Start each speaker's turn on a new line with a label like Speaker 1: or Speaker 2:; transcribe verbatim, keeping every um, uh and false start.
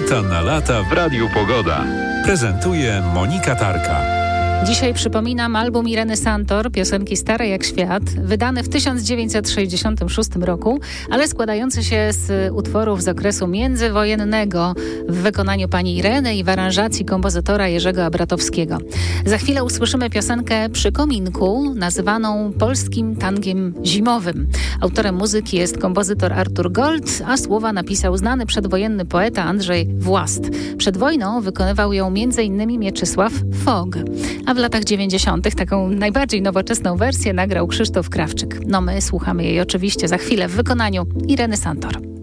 Speaker 1: Lata na lata w Radiu Pogoda. Prezentuje Monika Tarka.
Speaker 2: Dzisiaj przypominam album Ireny Santor, piosenki Stare jak świat, wydany w tysiąc dziewięćset sześćdziesiątym szóstym roku, ale składający się z utworów z okresu międzywojennego w wykonaniu pani Ireny i w aranżacji kompozytora Jerzego Abratowskiego. Za chwilę usłyszymy piosenkę Przy kominku, nazywaną polskim tangiem zimowym. Autorem muzyki jest kompozytor Artur Gold, a słowa napisał znany przedwojenny poeta Andrzej Włast. Przed wojną wykonywał ją między innymi Mieczysław Fogg. A w latach dziewięćdziesiątych taką najbardziej nowoczesną wersję nagrał Krzysztof Krawczyk. No my słuchamy jej oczywiście za chwilę w wykonaniu Ireny Santor.